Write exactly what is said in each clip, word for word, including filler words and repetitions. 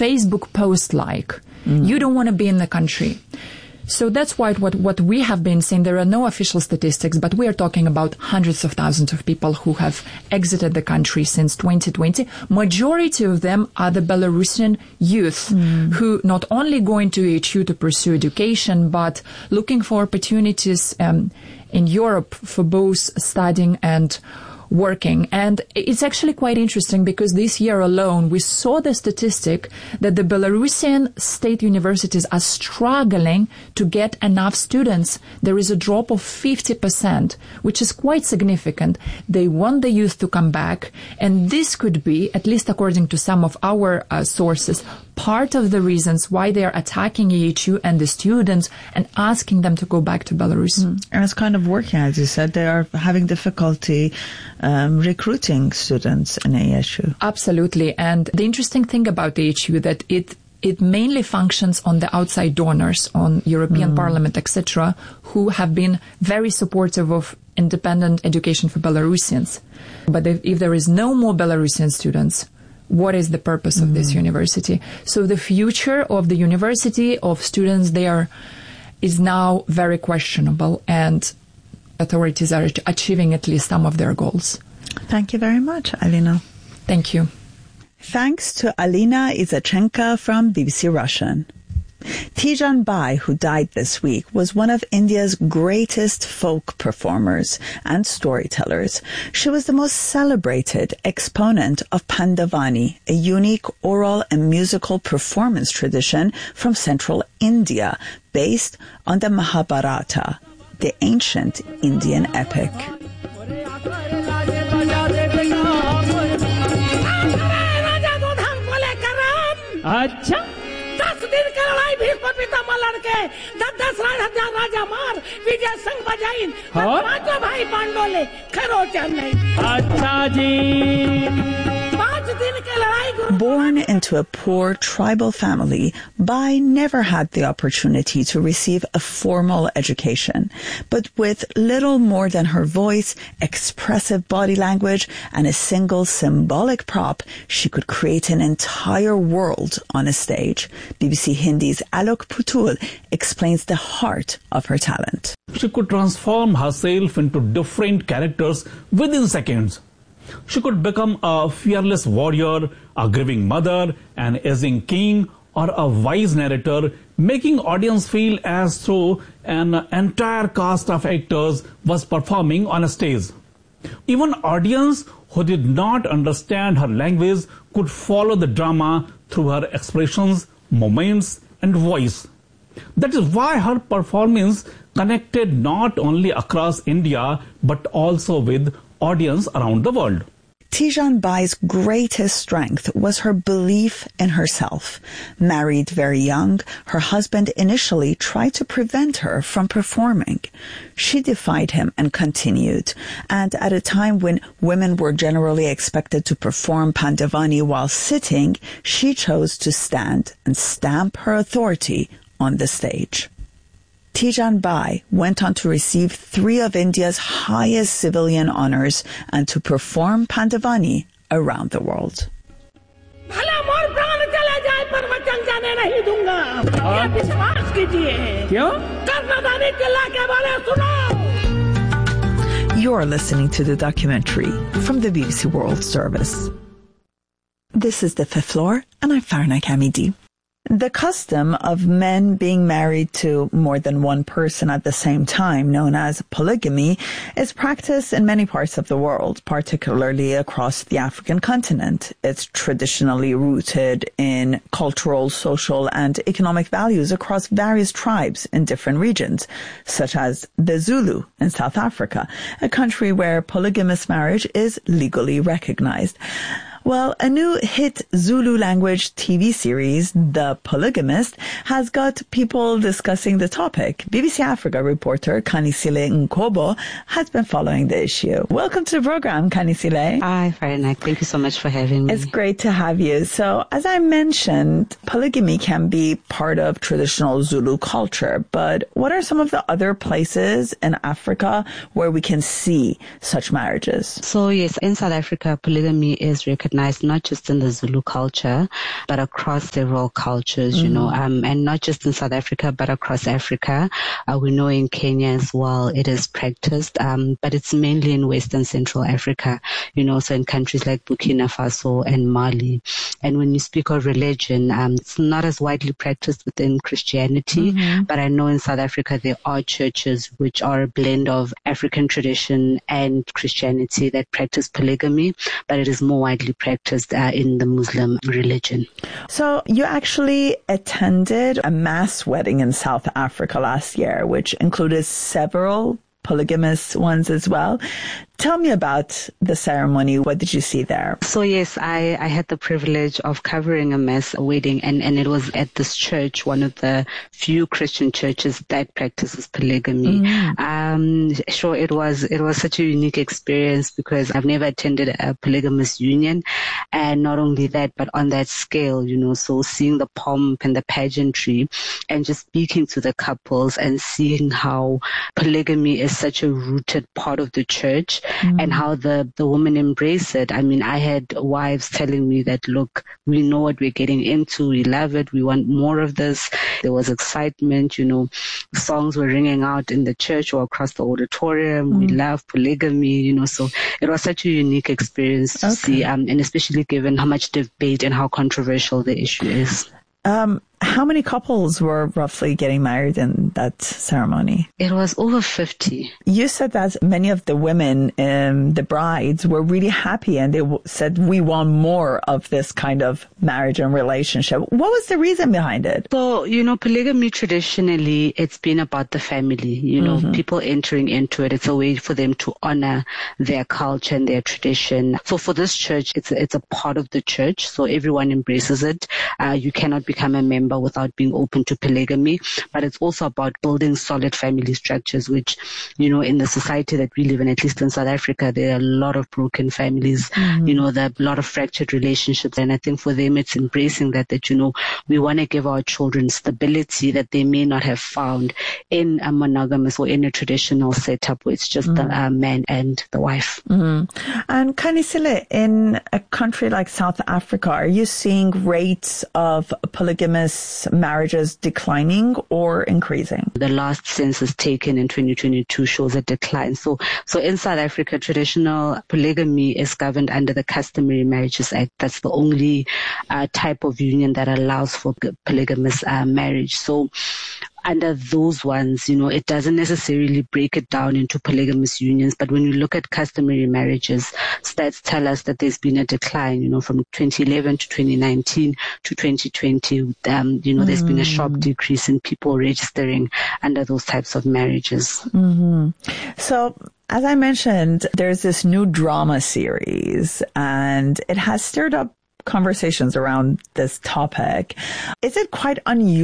Facebook post like. Mm. You don't want to be in the country. So that's why what, what we have been saying, there are no official statistics, but we are talking about hundreds of thousands of people who have exited the country since twenty twenty. Majority of them are the Belarusian youth mm. who not only going to H U to pursue education, but looking for opportunities um, in Europe for both studying and working. And it's actually quite interesting because this year alone, we saw the statistic that the Belarusian state universities are struggling to get enough students. There is a drop of fifty percent, which is quite significant. They want the youth to come back. And this could be, at least according to some of our uh, sources, part of the reasons why they are attacking E H U and the students and asking them to go back to Belarus. Mm. And it's kind of working, as you said. They are having difficulty um, recruiting students in E H U. Absolutely. And the interesting thing about E H U that it it mainly functions on the outside donors, on European mm. Parliament, et cetera, who have been very supportive of independent education for Belarusians. But if, if there is no more Belarusian students, what is the purpose of mm. this university? So the future of the university, of students there, is now very questionable, and authorities are achieving at least some of their goals. Thank you very much, Alina. Thank you. Thanks to Alina Izachenko from B B C Russian. Tijan Bai, who died this week, was one of India's greatest folk performers and storytellers. She was the most celebrated exponent of Pandavani, a unique oral and musical performance tradition from central India, based on the Mahabharata, the ancient Indian epic. Achha? दिन के लड़ाई भी पपीता में लड़के दस दस हजार राजा मार विजय संग बजाइन पांचों भाई पांडोले खरो चढ़ने अच्छा जी पांच दिन के लड़ाई Born into a poor tribal family, Bai never had the opportunity to receive a formal education. But with little more than her voice, expressive body language, and a single symbolic prop, she could create an entire world on a stage. B B C Hindi's Alok Putul explains the heart of her talent. She could transform herself into different characters within seconds. She could become a fearless warrior, a grieving mother, an aging king, or a wise narrator, making audience feel as though an entire cast of actors was performing on a stage. Even audience who did not understand her language could follow the drama through her expressions, moments, and voice. That is why her performance connected not only across India, but also with audience around the world. Tijan Bai's greatest strength was her belief in herself. Married very young, her husband initially tried to prevent her from performing. She defied him and continued. And at a time when women were generally expected to perform Pandavani while sitting, she chose to stand and stamp her authority on the stage. Tijan Bai went on to receive three of India's highest civilian honors and to perform Pandavani around the world. You're listening to the documentary from the B B C World Service. This is The Fifth Floor, and I'm Farna Kamidi. The custom of men being married to more than one person at the same time, known as polygamy, is practiced in many parts of the world, particularly across the African continent. It's traditionally rooted in cultural, social, and economic values across various tribes in different regions, such as the Zulu in South Africa, a country where polygamous marriage is legally recognized. Well, a new hit Zulu language T V series, The Polygamist, has got people discussing the topic. B B C Africa reporter Kanisile Nkobo has been following the issue. Welcome to the program, Kanisile. Hi, Farnak. Thank you so much for having me. It's great to have you. So, as I mentioned, polygamy can be part of traditional Zulu culture, but what are some of the other places in Africa where we can see such marriages? So, yes, in South Africa, polygamy is recognized recognized not just in the Zulu culture, but across several cultures, mm-hmm. you know, um, and not just in South Africa, but across Africa. Uh, we know in Kenya as well it is practiced, um, but it's mainly in West and Central Africa, you know, so in countries like Burkina Faso and Mali. And when you speak of religion, um, it's not as widely practiced within Christianity, mm-hmm. but I know in South Africa there are churches which are a blend of African tradition and Christianity that practice polygamy, but it is more widely practiced uh, in the Muslim religion. So you actually attended a mass wedding in South Africa last year, which included several polygamous ones as well. Tell me about the ceremony. What did you see there? So yes, I, I had the privilege of covering a mass wedding, and, and it was at this church, one of the few Christian churches that practices polygamy. Mm. Um, sure, it was it was such a unique experience because I've never attended a polygamous union, and not only that, but on that scale, you know, so seeing the pomp and the pageantry, and just speaking to the couples and seeing how polygamy is such a rooted part of the church. Mm. And how the, the women embrace it. I mean, I had wives telling me that, look, we know what we're getting into. We love it. We want more of this. There was excitement, you know, songs were ringing out in the church or across the auditorium. Mm. We love polygamy, you know, so it was such a unique experience to okay. see, um, and especially given how much debate and how controversial the issue is. Um, how many couples were roughly getting married in that ceremony? It was over fifty. You said that many of the women, um, the brides, were really happy and they w- said, we want more of this kind of marriage and relationship. What was the reason behind it? So, you know, polygamy traditionally, it's been about the family, you know, mm-hmm. people entering into it. It's a way for them to honor their culture and their tradition. So for this church, it's, it's a part of the church. So everyone embraces it. Uh, you cannot become a member without being open to polygamy, but it's also about building solid family structures, which, you know, in the society that we live in, at least in South Africa, there are a lot of broken families, mm-hmm. you know, there are a lot of fractured relationships. And I think for them, it's embracing that, that, you know, we want to give our children stability that they may not have found in a monogamous or in a traditional setup where it's just mm-hmm. the uh, man and the wife. Mm-hmm. And Kanisile, in a country like South Africa, are you seeing rates of polygamous marriages declining or increasing? The last census taken in twenty twenty-two shows a decline. So, so in South Africa, traditional polygamy is governed under the Customary Marriages Act. That's the only uh, type of union that allows for polygamous uh, marriage. So, under those ones, you know, it doesn't necessarily break it down into polygamous unions. But when you look at customary marriages, stats tell us that there's been a decline, you know, from twenty eleven to twenty nineteen to twenty twenty. Um, you know, mm. there's been a sharp decrease in people registering under those types of marriages. Mm-hmm. So, as I mentioned, there's this new drama series and it has stirred up conversations around this topic. Is it quite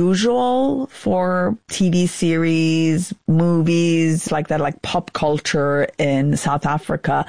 unusual for T V series, movies like that, like pop culture in South Africa,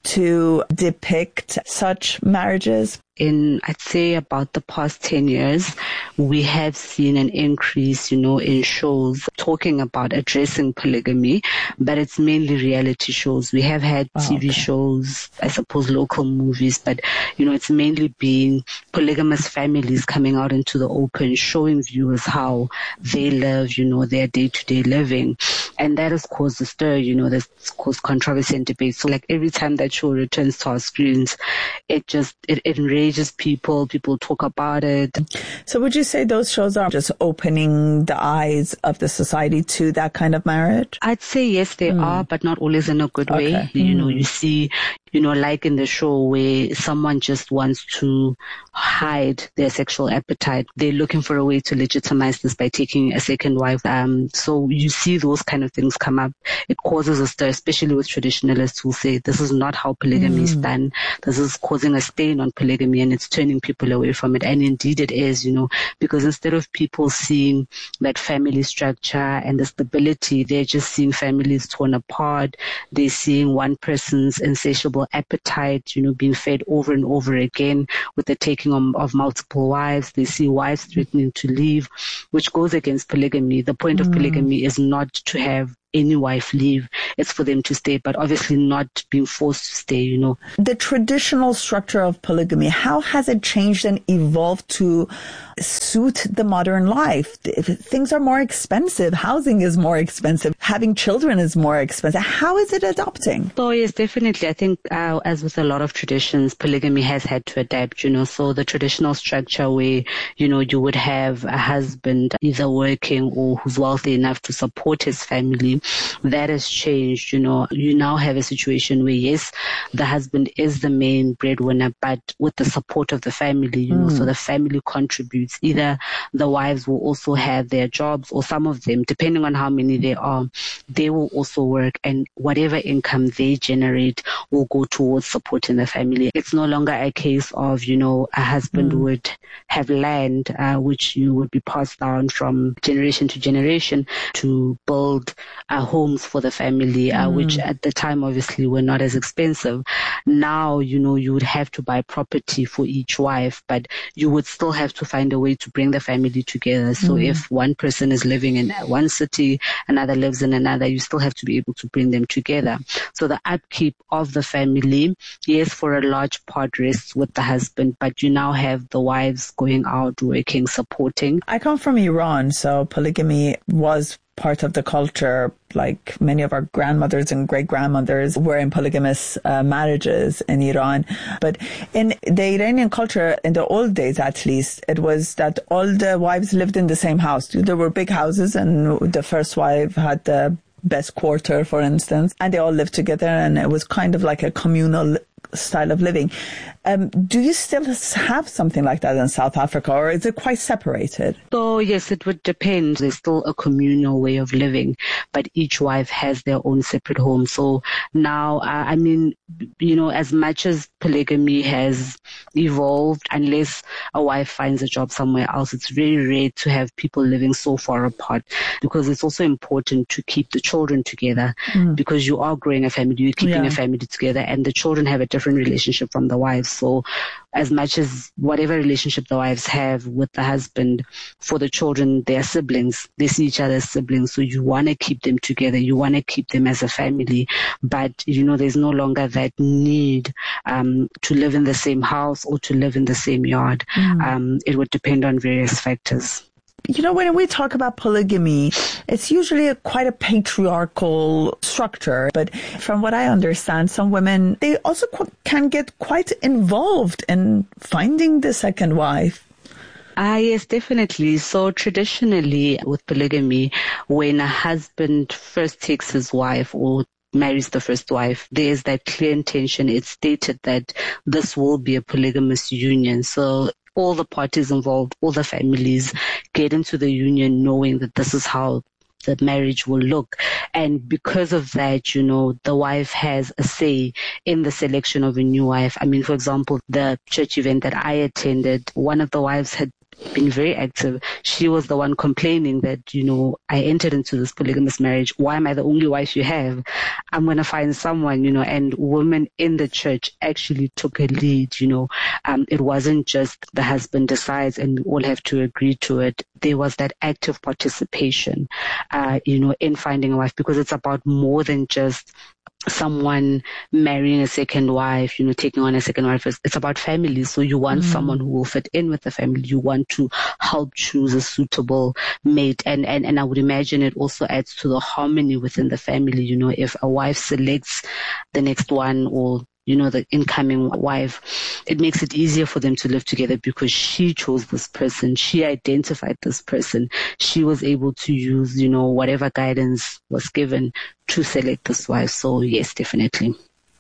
to depict such marriages? In, I'd say, about the past ten years, we have seen an increase, you know, in shows talking about addressing polygamy, but it's mainly reality shows. We have had oh, T V okay. shows, I suppose local movies, but, you know, it's mainly been polygamous families coming out into the open, showing viewers how they live, you know, their day-to-day living. And that has caused a stir, you know, that's caused controversy and debate. So like every time that show returns to our screens, it just, it, it enrages people. People talk about it. So would you say those shows are just opening the eyes of the society to that kind of marriage? I'd say yes, they mm. are, but not always in a good okay. way. You mm. know, you see, you know, like in the show where someone just wants to hide their sexual appetite. They're looking for a way to legitimize this by taking a second wife. Um, so you see those kind of things come up. It causes a stir, especially with traditionalists who say this is not how polygamy mm. is done. This is causing a stain on polygamy and it's turning people away from it. And indeed it is, you know, because instead of people seeing that family structure and the stability, they're just seeing families torn apart. They're seeing one person's insatiable appetite, you know, being fed over and over again with the taking of, of multiple wives. They see wives threatening to leave, which goes against polygamy. The point mm. of polygamy is not to have any wife leave. It's for them to stay, but obviously not being forced to stay, you know. The traditional structure of polygamy, how has it changed and evolved to suit the modern life? If things are more expensive, housing is more expensive, having children is more expensive. How is it adapting? So yes, definitely. I think uh, as with a lot of traditions, polygamy has had to adapt, you know. So the traditional structure where, you know, you would have a husband either working or who's wealthy enough to support his family, that has changed, you know. You now have a situation where, yes, the husband is the main breadwinner, but with the support of the family, you mm. know, so the family contributes. Either the wives will also have their jobs, or some of them, depending on how many there are, they will also work, and whatever income they generate will go towards supporting the family. It's no longer a case of, you know, a husband mm. would have land, uh, which you would be passed down from generation to generation to build uh, homes for the family, uh, mm. which at the time obviously were not as expensive. Now, you know, you would have to buy property for each wife, but you would still have to find a way to bring the family together. So mm. if one person is living in one city, another lives in another, you still have to be able to bring them together. So the upkeep of the family, yes, for a large part rests with the husband, but you now have the wives going out, working, supporting. I come from Iran, so polygamy was part of the culture. Like many of our grandmothers and great-grandmothers were in polygamous uh, marriages in Iran. But in the Iranian culture, in the old days at least, it was that all the wives lived in the same house. There were big houses, and the first wife had the best quarter, for instance, and they all lived together, and it was kind of like a communal style of living. Um, do you still have something like that in South Africa, or is it quite separated? So yes, it would depend. There's still a communal way of living, but each wife has their own separate home. So now, uh, I mean, you know, as much as polygamy has evolved, unless a wife finds a job somewhere else, it's very rare to have people living so far apart, because it's also important to keep the children together, mm. because you are growing a family, you're keeping yeah. a family together, and the children have a different relationship from the wives. So as much as whatever relationship the wives have with the husband, for the children, they are siblings. They see each other as siblings. So you want to keep them together. You want to keep them as a family. But, you know, there's no longer that need um, to live in the same house or to live in the same yard. Mm. Um, it would depend on various factors. You know, when we talk about polygamy, it's usually a, quite a patriarchal structure. But from what I understand, some women, they also qu- can get quite involved in finding the second wife. Ah, yes, definitely. So traditionally with polygamy, when a husband first takes his wife or marries the first wife, there's that clear intention. It's stated that this will be a polygamous union. So all the parties involved, all the families get into the union knowing that this is how the marriage will look. And because of that, you know, the wife has a say in the selection of a new wife. I mean, for example, the church event that I attended, one of the wives had been very active. She was the one complaining that, you know, I entered into this polygamous marriage. Why am I the only wife you have? I'm going to find someone, you know, and women in the church actually took a lead, you know. Um, it wasn't just the husband decides and we all have to agree to it. There was that active participation, uh, you know, in finding a wife, because it's about more than just someone marrying a second wife, you know, taking on a second wife. It's about family. So you want mm. someone who will fit in with the family. You want to help choose a suitable mate. And, and, and I would imagine it also adds to the harmony within the family. You know, if a wife selects the next one, or you know, the incoming wife, it makes it easier for them to live together because she chose this person. She identified this person. She was able to use, you know, whatever guidance was given to select this wife. So yes, definitely.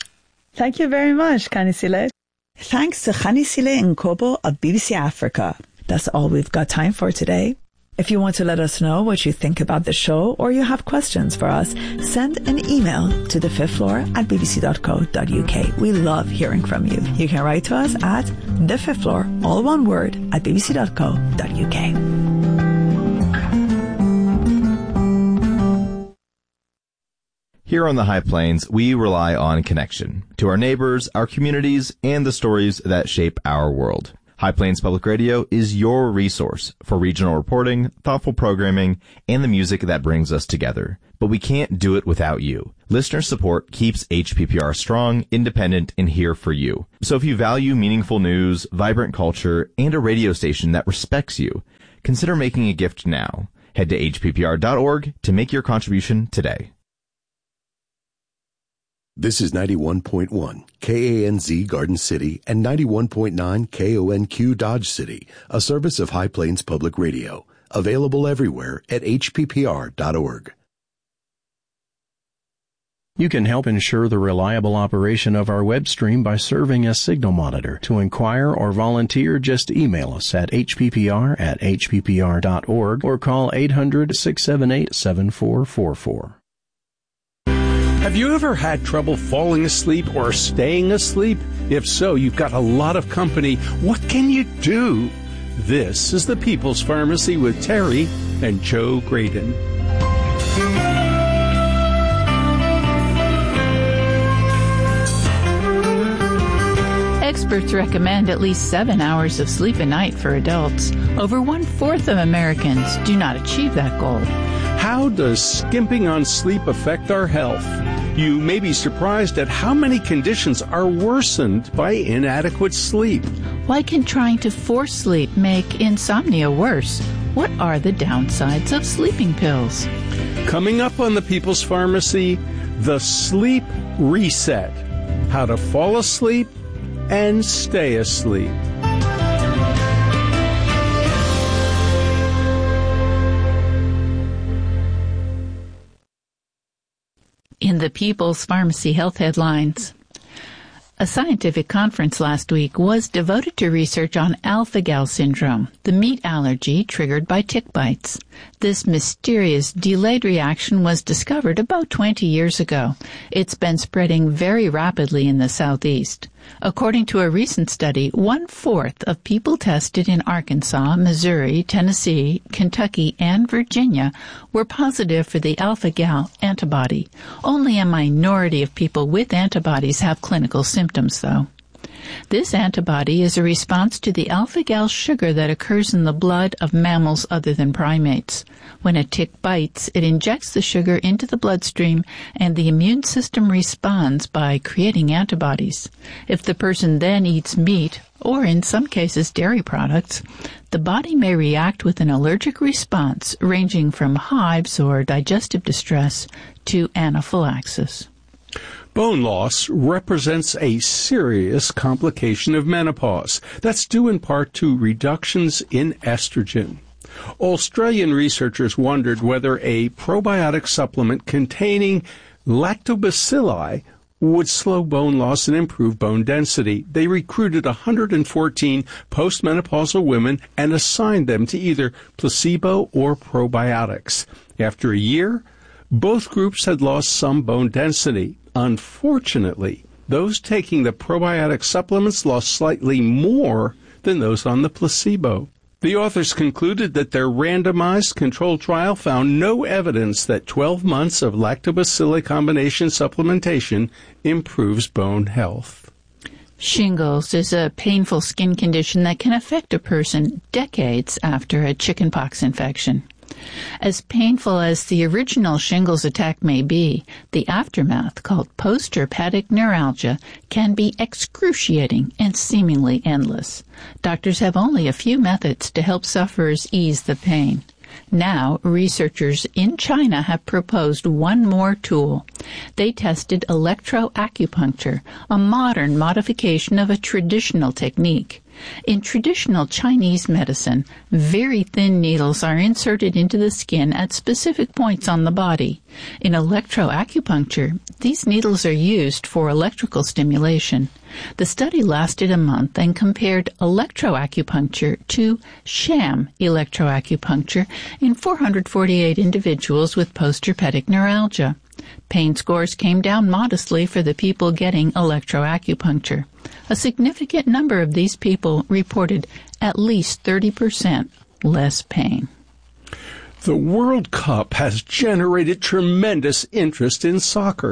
Thank you very much, Khanisile. Thanks to Khanisile Nkobo of B B C Africa. That's all we've got time for today. If you want to let us know what you think about the show, or you have questions for us, send an email to the fifth floor at b b c dot co dot u k. We love hearing from you. You can write to us at the fifth floor, all one word, at b b c dot co dot u k. Here on the High Plains, we rely on connection to our neighbors, our communities, and the stories that shape our world. High Plains Public Radio is your resource for regional reporting, thoughtful programming, and the music that brings us together. But we can't do it without you. Listener support keeps H P P R strong, independent, and here for you. So if you value meaningful news, vibrant culture, and a radio station that respects you, consider making a gift now. Head to H P P R dot org to make your contribution today. This is ninety-one point one K A N Z Garden City and ninety-one point nine K O N Q Dodge City, a service of High Plains Public Radio. Available everywhere at H P P R dot org. You can help ensure the reliable operation of our web stream by serving as signal monitor. To inquire or volunteer, just email us at H P P R at H P P R dot org or call eight hundred, six seven eight, seven four four four. Have you ever had trouble falling asleep or staying asleep? If so, you've got a lot of company. What can you do? This is the People's Pharmacy with Terry and Joe Graydon. Experts recommend at least seven hours of sleep a night for adults. Over one-fourth of Americans do not achieve that goal. How does skimping on sleep affect our health? You may be surprised at how many conditions are worsened by inadequate sleep. Why can trying to force sleep make insomnia worse? What are the downsides of sleeping pills? Coming up on the People's Pharmacy, the Sleep Reset. How to fall asleep and stay asleep. In the People's Pharmacy Health Headlines, a scientific conference last week was devoted to research on alpha-gal syndrome, the meat allergy triggered by tick bites. This mysterious delayed reaction was discovered about twenty years ago. It's been spreading very rapidly in the southeast. According to a recent study, one-fourth of people tested in Arkansas, Missouri, Tennessee, Kentucky, and Virginia were positive for the alpha-gal antibody. Only a minority of people with antibodies have clinical symptoms, though. This antibody is a response to the alpha-gal sugar that occurs in the blood of mammals other than primates. When a tick bites, it injects the sugar into the bloodstream, and the immune system responds by creating antibodies. If the person then eats meat, or in some cases dairy products, the body may react with an allergic response ranging from hives or digestive distress to anaphylaxis. Bone loss represents a serious complication of menopause. That's due in part to reductions in estrogen. Australian researchers wondered whether a probiotic supplement containing lactobacilli would slow bone loss and improve bone density. They recruited one hundred fourteen postmenopausal women and assigned them to either placebo or probiotics. After a year, both groups had lost some bone density. Unfortunately, those taking the probiotic supplements lost slightly more than those on the placebo. The authors concluded that their randomized controlled trial found no evidence that twelve months of lactobacilli combination supplementation improves bone health. Shingles is a painful skin condition that can affect a person decades after a chickenpox infection. As painful as the original shingles attack may be, the aftermath, called postherpetic neuralgia, can be excruciating and seemingly endless. Doctors have only a few methods to help sufferers ease the pain. Now, researchers in China have proposed one more tool. They tested electroacupuncture, a modern modification of a traditional technique. In traditional Chinese medicine, very thin needles are inserted into the skin at specific points on the body. In electroacupuncture, these needles are used for electrical stimulation. The study lasted a month and compared electroacupuncture to sham electroacupuncture in four hundred forty-eight individuals with postherpetic neuralgia. Pain scores came down modestly for the people getting electroacupuncture. A significant number of these people reported at least thirty percent less pain. The World Cup has generated tremendous interest in soccer.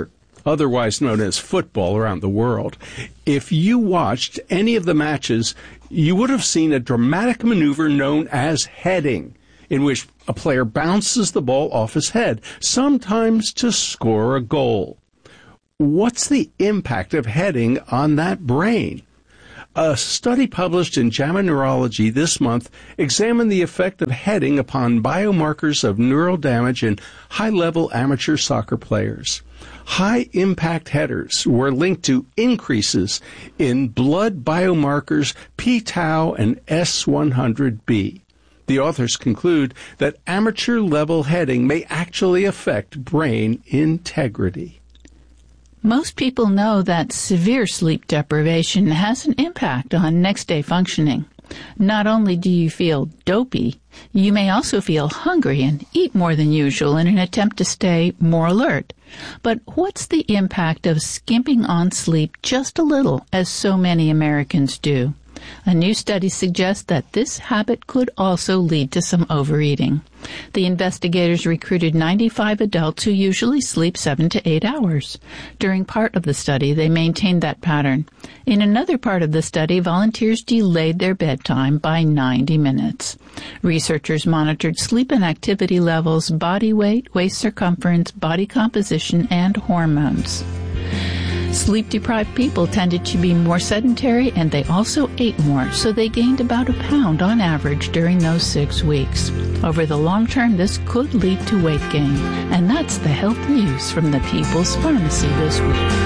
otherwise known as football around the world. If you watched any of the matches, you would have seen a dramatic maneuver known as heading, in which a player bounces the ball off his head, sometimes to score a goal. What's the impact of heading on that brain? A study published in JAMA Neurology this month examined the effect of heading upon biomarkers of neural damage in high-level amateur soccer players. High-impact headers were linked to increases in blood biomarkers p-tau and S one hundred B. The authors conclude that amateur-level heading may actually affect brain integrity. Most people know that severe sleep deprivation has an impact on next-day functioning. Not only do you feel dopey, you may also feel hungry and eat more than usual in an attempt to stay more alert. But what's the impact of skimping on sleep just a little, as so many Americans do? A new study suggests that this habit could also lead to some overeating. The investigators recruited ninety-five adults who usually sleep seven to eight hours. During part of the study, they maintained that pattern. In another part of the study, volunteers delayed their bedtime by ninety minutes. Researchers monitored sleep and activity levels, body weight, waist circumference, body composition, and hormones. Sleep-deprived people tended to be more sedentary, and they also ate more, so they gained about a pound on average during those six weeks. Over the long term, this could lead to weight gain, and that's the health news from the People's Pharmacy this week.